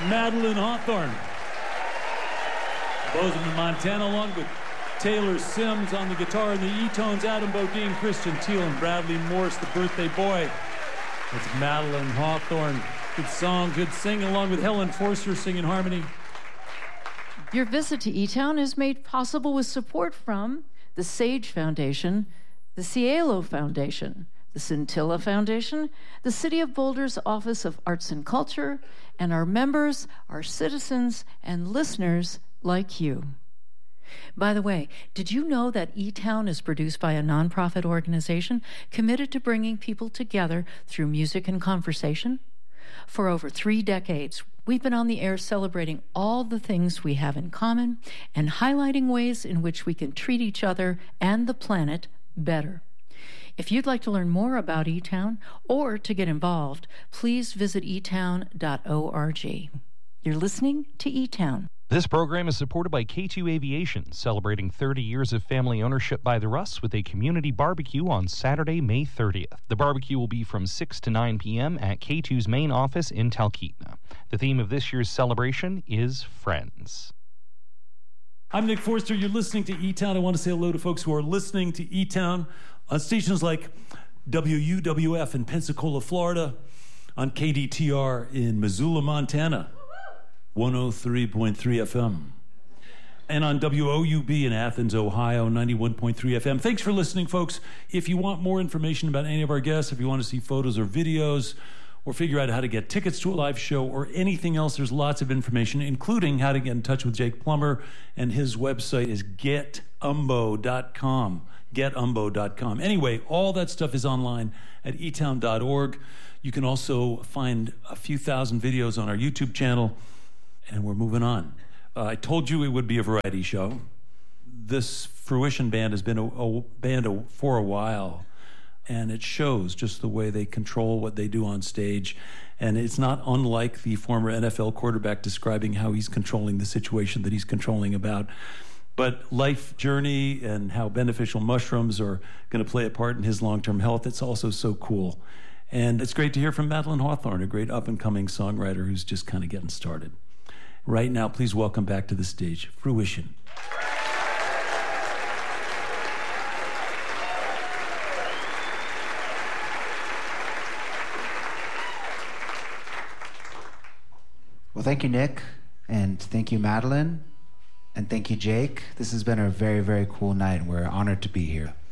Madeline Hawthorne. Bozeman, Montana, along with Taylor Sims on the guitar and the E-tones, Adam Bodine, Christian Teal, and Bradley Morse, the birthday boy. That's Madeline Hawthorne. Good song, good singing, along with Helen Forster singing harmony. Your visit to E-Town is made possible with support from the Sage Foundation, the Cielo Foundation, the Scintilla Foundation, the City of Boulder's Office of Arts and Culture, and our members, our citizens, and listeners like you. By the way, did you know that E-Town is produced by a nonprofit organization committed to bringing people together through music and conversation? For over 3 decades, we've been on the air celebrating all the things we have in common and highlighting ways in which we can treat each other and the planet better. If you'd like to learn more about E-Town or to get involved, please visit etown.org. You're listening to E-Town. This program is supported by K2 Aviation, celebrating 30 years of family ownership by the Russ with a community barbecue on Saturday, May 30th. The barbecue will be from 6 to 9 p.m. at K2's main office in Talkeetna. The theme of this year's celebration is Friends. I'm Nick Forster. You're listening to E-Town. I want to say hello to folks who are listening to E-Town on stations like WUWF in Pensacola, Florida, on KDTR in Missoula, Montana, 103.3 FM, and on WOUB in Athens, Ohio, 91.3 FM. Thanks for listening, folks. If you want more information about any of our guests, if you want to see photos or videos, or figure out how to get tickets to a live show or anything else, there's lots of information, including how to get in touch with Jake Plummer, and his website is getumbo.com. Getumbo.com. Anyway, all that stuff is online at etown.org. You can also find a few thousand videos on our YouTube channel, and we're moving on. I told you it would be a variety show. This Fruition Band has been a band for a while, and it shows just the way they control what they do on stage. And it's not unlike the former NFL quarterback describing how he's controlling the situation that he's controlling about. But life journey and how beneficial mushrooms are going to play a part in his long-term health, it's also so cool. And it's great to hear from Madeline Hawthorne, a great up-and-coming songwriter who's just kind of getting started. Right now, please welcome back to the stage, Fruition. Well, thank you, Nick, and thank you, Madeline, and thank you, Jake. This has been a very, very cool night, and we're honored to be here.